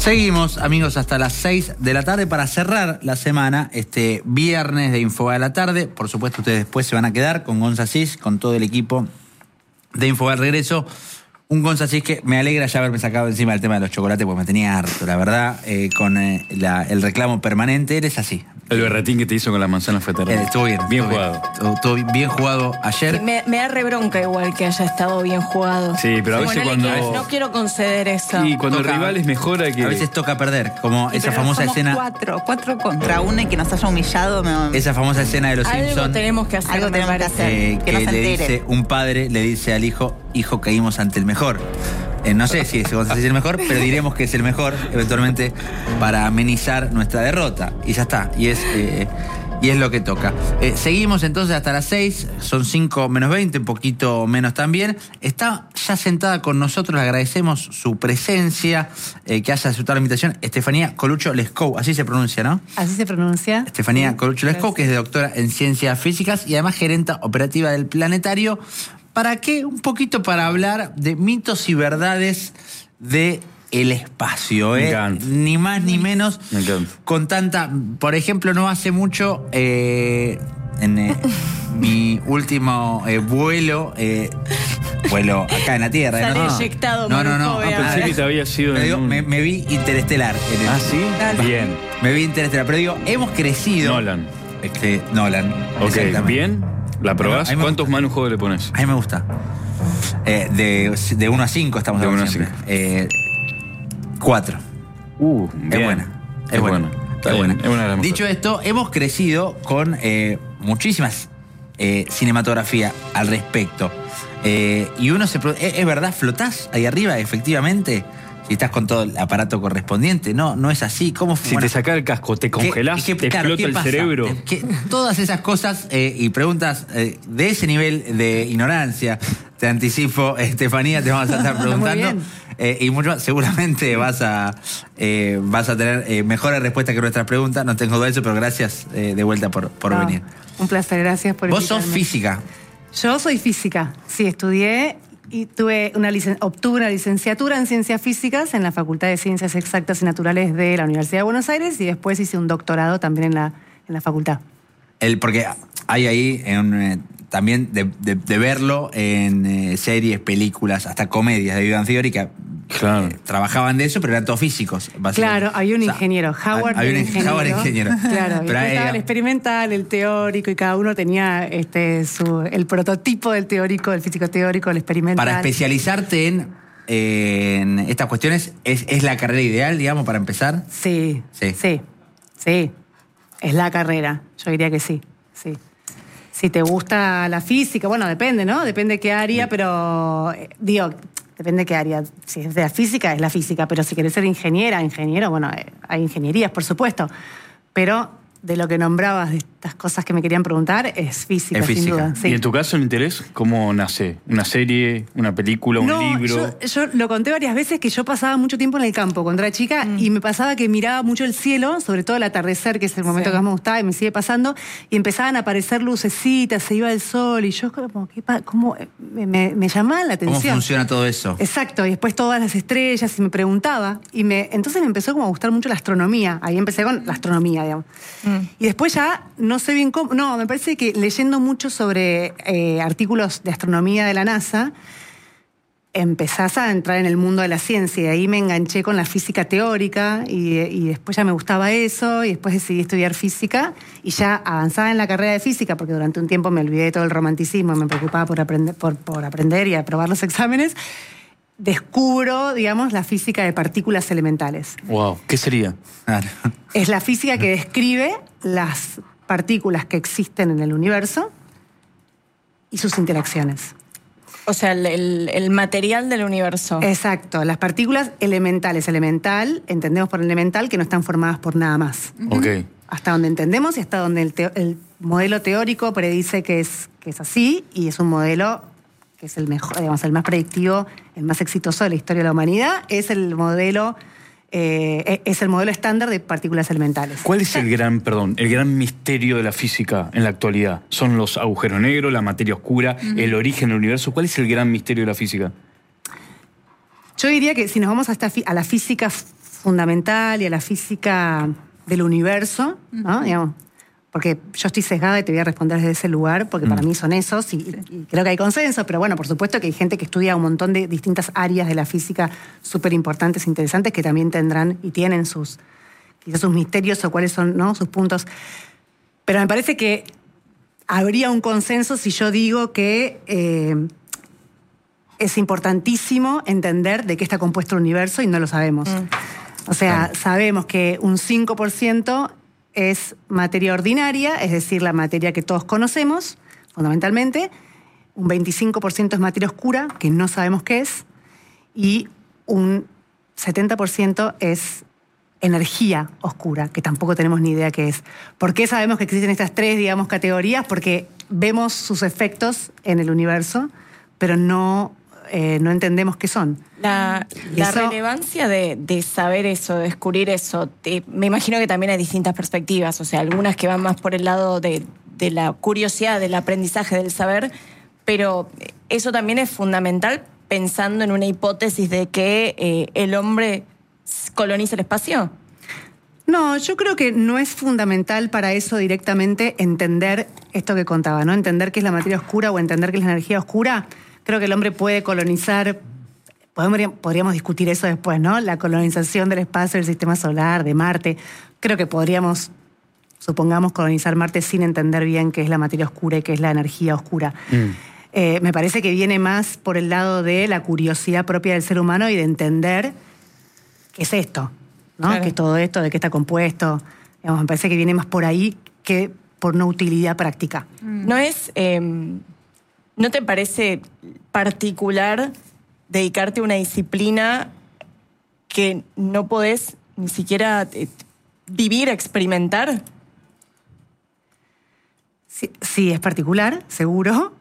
Seguimos, amigos, hasta las 6 de la tarde para cerrar la semana, este viernes de Infobae a la tarde. Por supuesto, ustedes después se van a quedar con Gonza Cis, con todo el equipo de Infobae al regreso. Un Gonza Cis que me alegra ya haberme sacado encima del tema de los chocolates, porque me tenía harto, la verdad, con el reclamo permanente. Eres así. El berretín que te hizo con la manzana fue terrible. Estuvo bien. Bien jugado. Estuvo bien jugado ayer. Me da rebronca igual que haya estado bien jugado. Sí, pero a veces No quiero conceder eso. Y cuando el rival es mejor hay que... A veces toca perder, como esa famosa escena... Cuatro contra uno y que nos haya humillado. Esa famosa escena de los Algo Simpsons. tenemos que hacer. Algo tenemos que hacer. Que no se le entere. dice, un padre le dice al hijo, hijo, caímos ante el mejor. No sé si es el mejor, pero diremos que es el mejor, eventualmente, para amenizar nuestra derrota. Y ya está. Y es lo que toca. Seguimos entonces hasta las 6, son 5 menos 20, un poquito menos también. Está ya sentada con nosotros, le agradecemos su presencia, que haya aceptado la invitación, Estefanía Coluccio Lescou, así se pronuncia, ¿no? Así se pronuncia. Estefanía Coluccio Lescou, que es doctora en Ciencias Físicas y además gerenta operativa del Planetario. ¿Para qué? Un poquito para hablar de mitos y verdades de el espacio, Me encanta. Ni más ni menos. Me encanta. Con tanta... Por ejemplo, no hace mucho, en mi último vuelo acá en la Tierra. Sale ¿no? eyectado, No. Marufobia. Pensé que te había sido Pero digo, en un... me vi Interestelar. ¿Ah, sí? Bien. Me vi Interestelar. Pero digo, hemos crecido... Nolan. Nolan. Ok, exactamente. bien. ¿La probás? A mí me ¿Cuántos gusta. manujos le pones? A mí me gusta. De 1 a 5 estamos De hablando 1 a siempre. 4. Bien. Es buena. Es buena. Está Es bien. buena. Es una de las Dicho mejores. esto, hemos crecido con muchísimas cinematografía al respecto. Y uno ¿Es verdad? ¿Flotás ahí arriba, efectivamente? Si estás con todo el aparato correspondiente. No es así. ¿Cómo Si te sacás el casco, te congelás, te explota el cerebro. Todas esas cosas y preguntas de ese nivel de ignorancia, te anticipo, Estefanía, te vamos a estar preguntando. Y mucho más, seguramente vas a tener mejores respuestas que nuestras preguntas. No tengo duda de eso, pero gracias de vuelta por venir. Un placer, gracias por Vos sos invitarme. física. Yo soy física, sí, estudié y obtuve una licenciatura en Ciencias Físicas en la Facultad de Ciencias Exactas y Naturales de la Universidad de Buenos Aires y después hice un doctorado también en la facultad. Porque hay ahí también de verlo en series, películas, hasta comedias de Big Bang Theory que Claro. trabajaban de eso, pero eran todos físicos, básicamente. Claro, hay un ingeniero, Howard hay un ingeniero. Howard ingeniero. Claro, Pero estaba el experimental, el teórico, y cada uno tenía el prototipo del teórico, del físico teórico, el experimental. Para especializarte en estas cuestiones, ¿es la carrera ideal, digamos, para empezar? Sí. Es la carrera, yo diría que sí. Si te gusta la física, bueno, depende, ¿no? Depende de qué área, pero depende de qué área. Si es de la física, es la física, pero si querés ser ingeniero, bueno, hay ingenierías, por supuesto. Pero de lo que nombrabas, de estas cosas que me querían preguntar, es física, Es física. sin duda. Sí. ¿Y en tu caso el interés cómo nace? ¿Una serie, una película, un libro? Yo lo conté varias veces que yo pasaba mucho tiempo en el campo cuando era chica y me pasaba que miraba mucho el cielo, sobre todo el atardecer, que es el momento que más me gustaba y me sigue pasando, y empezaban a aparecer lucecitas, se iba el sol y yo como, me llamaba la atención. ¿Cómo funciona todo eso? Exacto, y después todas las estrellas y me preguntaba entonces me empezó como a gustar mucho la astronomía. Ahí empecé con la astronomía, digamos. Y después ya, no sé bien cómo... No, me parece que leyendo mucho sobre artículos de astronomía de la NASA, empezás a entrar en el mundo de la ciencia. Y ahí me enganché con la física teórica y después ya me gustaba eso y después decidí estudiar física y ya avanzaba en la carrera de física porque durante un tiempo me olvidé de todo el romanticismo, me preocupaba por aprender y aprobar los exámenes. Descubro, digamos, la física de partículas elementales. Wow, ¿qué sería? Claro. Es la física que describe las partículas que existen en el universo y sus interacciones. O sea, el material del universo. Exacto, las partículas elementales. Elemental, entendemos por elemental que no están formadas por nada más. Ok. Hasta donde entendemos y hasta donde el modelo teórico predice que es así y es un modelo que es el mejor, digamos, el más predictivo, el más exitoso de la historia de la humanidad, es el modelo estándar de partículas elementales. ¿Cuál es el gran misterio de la física en la actualidad? ¿Son los agujeros negros, la materia oscura, el origen del universo? ¿Cuál es el gran misterio de la física? Yo diría que si nos vamos a la física fundamental y a la física del universo, ¿no? Digamos, porque yo estoy sesgada y te voy a responder desde ese lugar, porque para mí son esos, y creo que hay consenso, pero bueno, por supuesto que hay gente que estudia un montón de distintas áreas de la física súper importantes, interesantes, que también tendrán y tienen quizás sus misterios o cuáles son, ¿no?, sus puntos. Pero me parece que habría un consenso si yo digo que es importantísimo entender de qué está compuesto el universo y no lo sabemos. O sea, sabemos que un 5% es materia ordinaria, es decir, la materia que todos conocemos, fundamentalmente. Un 25% es materia oscura, que no sabemos qué es. Y un 70% es energía oscura, que tampoco tenemos ni idea qué es. ¿Por qué sabemos que existen estas tres, digamos, categorías? Porque vemos sus efectos en el universo, pero no entendemos qué son. La relevancia de saber eso, de descubrir eso, me imagino que también hay distintas perspectivas, o sea, algunas que van más por el lado de la curiosidad, del aprendizaje, del saber, pero eso también es fundamental pensando en una hipótesis de que el hombre coloniza el espacio. No, yo creo que no es fundamental para eso directamente entender esto que contaba, ¿no? Entender qué es la materia oscura o entender qué es la energía oscura. Creo que el hombre puede colonizar, podríamos discutir eso después, ¿no? La colonización del espacio del sistema solar, de Marte. Creo que podríamos, supongamos, colonizar Marte sin entender bien qué es la materia oscura y qué es la energía oscura. Me parece que viene más por el lado de la curiosidad propia del ser humano y de entender qué es esto, ¿no? Claro. ¿Qué es todo esto? ¿De qué está compuesto? Digamos, me parece que viene más por ahí que por una utilidad práctica. No es... ¿No te parece particular dedicarte a una disciplina que no podés ni siquiera vivir, experimentar? Sí, es particular, seguro.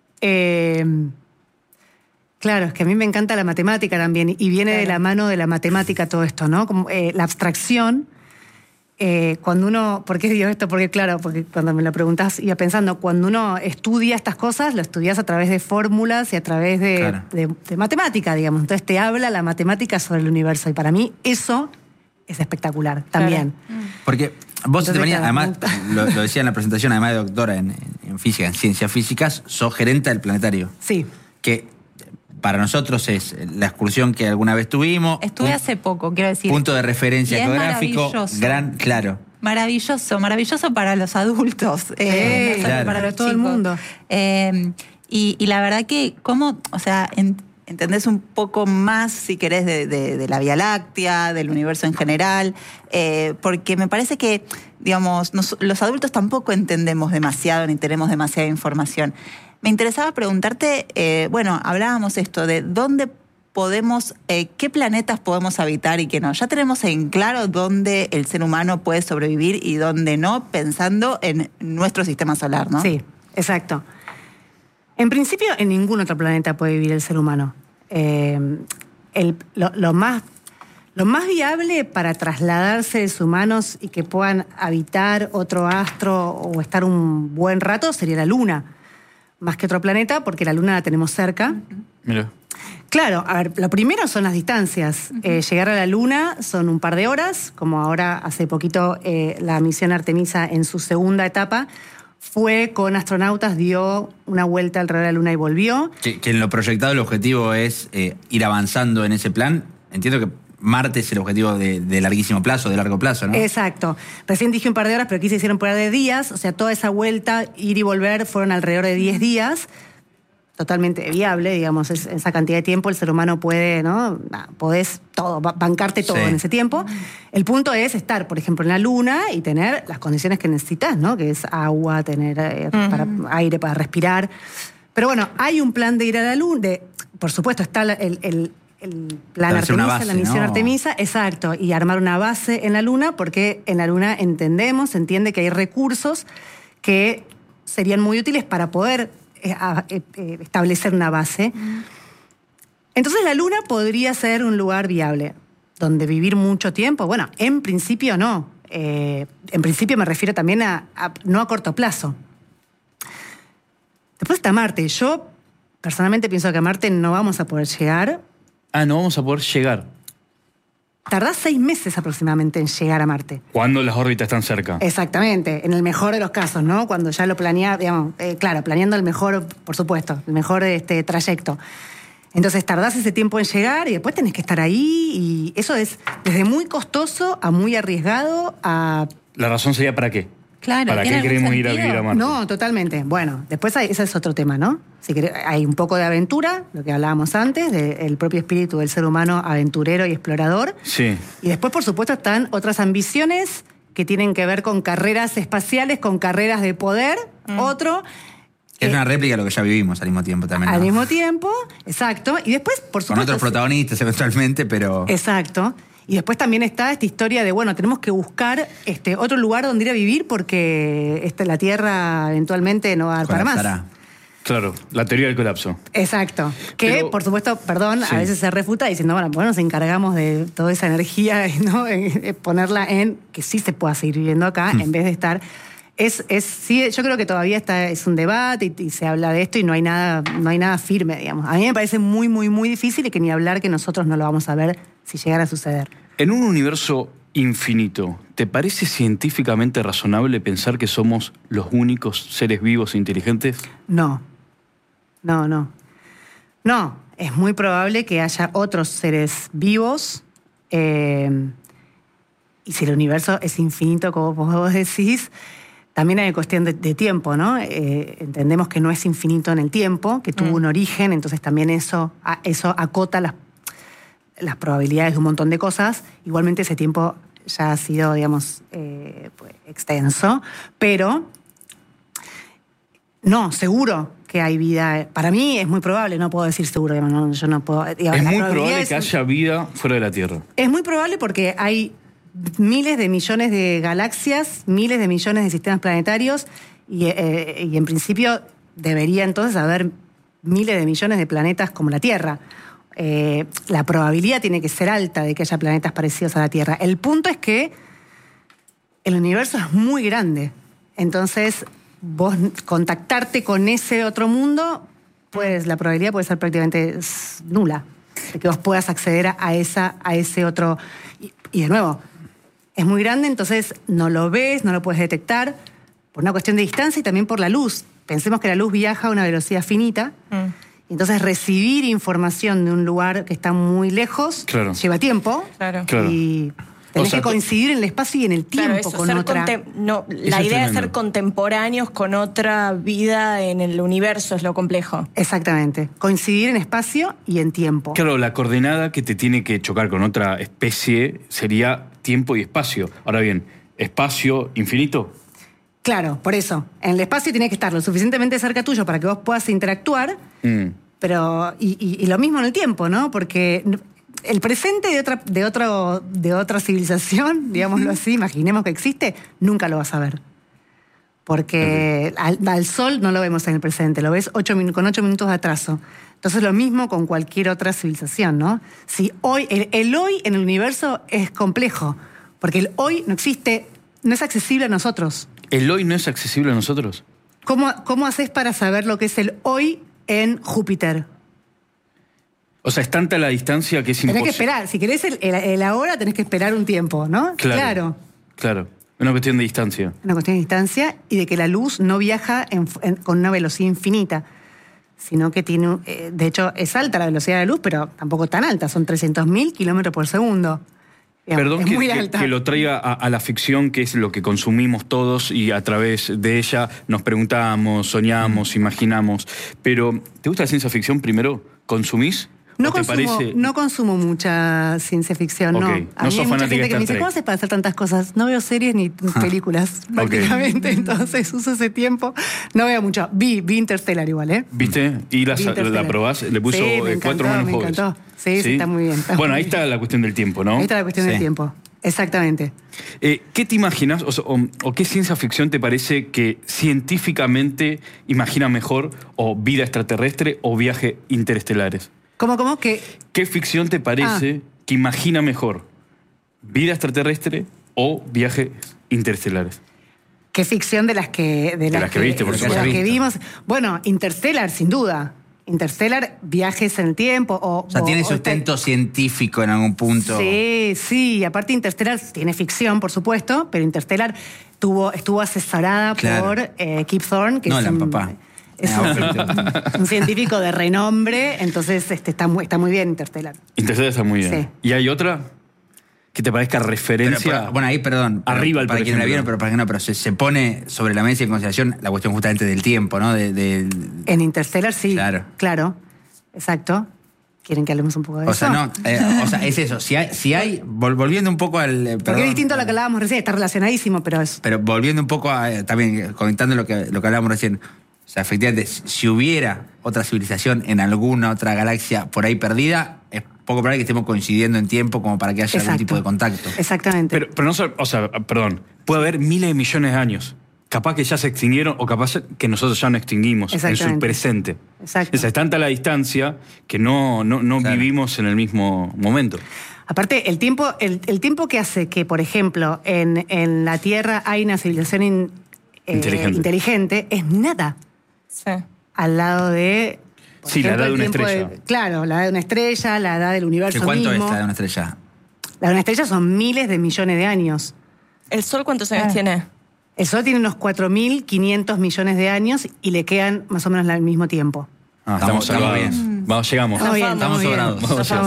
Claro, es que a mí me encanta la matemática también, y viene de la mano de la matemática todo esto, ¿no? Como, la abstracción. Cuando uno, ¿por qué digo esto? Porque claro, porque cuando me lo preguntás iba pensando, cuando uno estudia estas cosas, lo estudias a través de fórmulas y a través de matemática, digamos. Entonces te habla la matemática sobre el universo, y para mí eso es espectacular también. Claro. Porque vos te venías, además, lo decía en la presentación, además de doctora en física, en ciencias físicas, sos gerenta del planetario. Sí. Que para nosotros es la excursión que alguna vez tuvimos. Estuve hace poco, quiero decir. Punto de referencia geográfico. Claro. Maravilloso para los adultos. Claro. Para los todo el mundo. Y la verdad que, entendés un poco más, si querés, de la Vía Láctea, del universo en general, porque me parece que, digamos, los adultos tampoco entendemos demasiado ni tenemos demasiada información. Me interesaba preguntarte, hablábamos esto de dónde podemos, qué planetas podemos habitar y qué no. Ya tenemos en claro dónde el ser humano puede sobrevivir y dónde no, pensando en nuestro sistema solar, ¿no? Sí, exacto. En principio, en ningún otro planeta puede vivir el ser humano. Lo más viable para trasladarse seres humanos y que puedan habitar otro astro o estar un buen rato sería la Luna. Más que otro planeta, porque la Luna la tenemos cerca. Mira. Claro, a ver, lo primero son las distancias. Llegar a la Luna son un par de horas, como ahora hace poquito la misión Artemisa en su segunda etapa fue con astronautas, dio una vuelta alrededor de la Luna y volvió. Que en lo proyectado el objetivo es ir avanzando en ese plan. Entiendo que Marte es el objetivo de larguísimo plazo, de largo plazo, ¿no? Exacto. Recién dije un par de horas, pero aquí se hicieron por de días. O sea, toda esa vuelta, ir y volver, fueron alrededor de 10 días. Totalmente viable, digamos, esa cantidad de tiempo el ser humano puede, ¿no? Podés todo, bancarte todo en ese tiempo. El punto es estar, por ejemplo, en la Luna y tener las condiciones que necesitas, ¿no? Que es agua, tener aire para respirar. Pero bueno, hay un plan de ir a la Luna. Por supuesto, está el plan Artemisa, base, la misión Artemisa, exacto, y armar una base en la Luna, porque en la Luna se entiende que hay recursos que serían muy útiles para poder establecer una base. Entonces la Luna podría ser un lugar viable, donde vivir mucho tiempo. Bueno, en principio no. En principio me refiero también no a corto plazo. Después está Marte. Yo personalmente pienso que a Marte no vamos a poder llegar. No vamos a poder llegar. tardás 6 meses aproximadamente en llegar a Marte. Cuando las órbitas están cerca. Exactamente, en el mejor de los casos, ¿no? Cuando ya lo planea, digamos, claro, planeando el mejor, por supuesto, el mejor trayecto. Entonces tardás ese tiempo en llegar y después tenés que estar ahí y eso es desde muy costoso a muy arriesgado a... ¿La razón sería para qué? Claro, ¿Para qué queremos ir a vivir a Marte? No, totalmente. Bueno, después ese es otro tema, ¿no? Si hay un poco de aventura, lo que hablábamos antes, del propio espíritu del ser humano aventurero y explorador. Sí. Y después, por supuesto, están otras ambiciones que tienen que ver con carreras espaciales, con carreras de poder. Otro... Es una réplica de lo que ya vivimos al mismo tiempo también, ¿no? Al mismo tiempo, exacto. Y después, por supuesto... Con otros protagonistas eventualmente, pero... Exacto. Y después también está esta historia de, bueno, tenemos que buscar otro lugar donde ir a vivir porque la Tierra eventualmente no va a dar para más. Claro, la teoría del colapso. Exacto. Que, pero, por supuesto, perdón, sí, a veces se refuta diciendo, bueno, nos encargamos de toda esa energía, ¿no? Ponerla en que sí se pueda seguir viviendo acá en vez de estar... Sí, yo creo que todavía es un debate y se habla de esto y no hay nada firme, digamos. A mí me parece muy, muy, muy difícil y que ni hablar que nosotros no lo vamos a ver si llegara a suceder. En un universo infinito, ¿te parece científicamente razonable pensar que somos los únicos seres vivos e inteligentes? No. No, es muy probable que haya otros seres vivos y si el universo es infinito, como vos decís, también hay cuestión de tiempo, ¿no? Entendemos que no es infinito en el tiempo, que tuvo un origen, entonces también eso acota las probabilidades de un montón de cosas. Igualmente ese tiempo ya ha sido, digamos, extenso, pero no, seguro que hay vida. Para mí es muy probable, no puedo decir seguro, digamos, yo no puedo... Digamos, es muy probable que haya vida fuera de la Tierra. Es muy probable porque hay miles de millones de galaxias, miles de millones de sistemas planetarios y en principio debería entonces haber miles de millones de planetas como la Tierra. La probabilidad tiene que ser alta de que haya planetas parecidos a la Tierra. El punto es que el universo es muy grande. Entonces, vos contactarte con ese otro mundo, pues la probabilidad puede ser prácticamente nula de que vos puedas acceder a ese otro. Y de nuevo, es muy grande, entonces no lo ves, no lo puedes detectar por una cuestión de distancia y también por la luz. Pensemos que la luz viaja a una velocidad finita. Entonces recibir información de un lugar que está muy lejos lleva tiempo. Claro. Y tenés que coincidir en el espacio y en el tiempo con otra. La idea de ser contemporáneos con otra vida en el universo es lo complejo. Exactamente. Coincidir en espacio y en tiempo. Claro, la coordenada que te tiene que chocar con otra especie sería tiempo y espacio. Ahora bien, espacio infinito. Claro, por eso. En el espacio tiene que estar lo suficientemente cerca tuyo para que vos puedas interactuar, pero y lo mismo en el tiempo, ¿no? Porque el presente de otra civilización, digámoslo así, imaginemos que existe, nunca lo vas a ver. Porque al sol no lo vemos en el presente, lo ves con 8 minutos de atraso. Entonces lo mismo con cualquier otra civilización, ¿no? Si hoy, el hoy en el universo es complejo, porque el hoy no existe, no es accesible a nosotros. ¿El hoy no es accesible a nosotros? ¿Cómo haces para saber lo que es el hoy en Júpiter? O sea, es tanta la distancia que es imposible. Tenés que esperar. Si querés el ahora, tenés que esperar un tiempo, ¿no? Claro. Una cuestión de distancia. Una cuestión de distancia y de que la luz no viaja con una velocidad infinita, sino que tiene... de hecho, es alta la velocidad de la luz, pero tampoco tan alta. Son 300.000 kilómetros por segundo. Perdón que lo traiga a la ficción, que es lo que consumimos todos y a través de ella nos preguntamos, soñamos, imaginamos. Pero, ¿te gusta la ciencia ficción primero? ¿Consumís? No consumo mucha ciencia ficción, no. A mí hay mucha gente que me dice, ¿cómo haces para hacer tantas cosas? No veo series ni películas, prácticamente, entonces uso ese tiempo. No veo mucho. Vi Interstellar igual, ¿eh? ¿Viste? ¿Y la probás? Le puso 4 manos me encantó. Sí, está muy bien. Bueno, ahí está la cuestión del tiempo, ¿no? Ahí está la cuestión del tiempo. Exactamente. ¿Qué te imaginas o qué ciencia ficción te parece que científicamente imagina mejor o vida extraterrestre o viajes interestelares? ¿Cómo? ¿Qué ficción te parece que imagina mejor? ¿Vida extraterrestre o viajes interestelares? ¿Qué ficción de las que viste, por supuesto? De las que vimos. Bueno, Interstellar, sin duda. Interstellar, viajes en el tiempo. O sea, tiene sustento científico en algún punto. Sí. Aparte Interstellar tiene ficción, por supuesto, pero Interstellar estuvo asesorada por Kip Thorne, que Nolan, papá. Es un científico de renombre, entonces está muy bien Interstellar. Interstellar está muy bien. Sí. ¿Y hay otra que te parezca referencia? Pero, bueno, ahí, perdón. Arriba el para quien la vieron, pero para quien no, pero se pone sobre la mesa en consideración la cuestión justamente del tiempo, ¿no? En Interstellar sí. Claro. Exacto. ¿Quieren que hablemos un poco de eso? O sea, es eso. Si hay volviendo un poco al... Porque es distinto a lo que hablábamos recién, está relacionadísimo, pero es... Pero volviendo un poco también, comentando lo que hablábamos recién. O sea, efectivamente, si hubiera otra civilización en alguna otra galaxia por ahí perdida, es poco probable que estemos coincidiendo en tiempo como para que haya algún tipo de contacto. Exactamente. Pero no, o sea, perdón, puede haber miles de millones de años. Capaz que ya se extinguieron o capaz que nosotros ya no extinguimos en su presente. Exacto. Es tanta la distancia que no vivimos en el mismo momento. Aparte, el tiempo que hace que, por ejemplo, en la Tierra hay una civilización inteligente es nada. Sí. Al lado de... Sí, ejemplo, la edad de una estrella. Claro, la edad de una estrella, la edad del universo mismo. ¿Cuánto es la edad de una estrella? La de una estrella son miles de millones de años. ¿El Sol cuántos años tiene? El Sol tiene unos 4.500 millones de años y le quedan más o menos al mismo tiempo. Estamos bien. Vamos, llegamos. Estamos sobrados.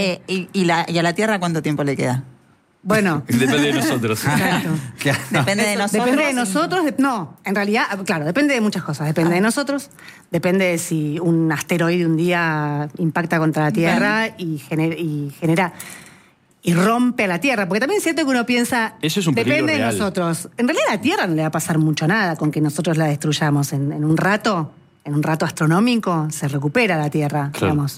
¿Y a la Tierra cuánto tiempo le queda? Bueno. Depende de nosotros. Exacto. Depende de nosotros. Depende de nosotros. No, en realidad, claro, depende de muchas cosas. Depende de nosotros. Depende de si un asteroide un día impacta contra la Tierra y genera y rompe a la Tierra. Porque también es cierto que uno piensa, eso es un depende de real. nosotros. En realidad a la Tierra no le va a pasar mucho nada con que nosotros la destruyamos. En un rato astronómico se recupera la Tierra, digamos.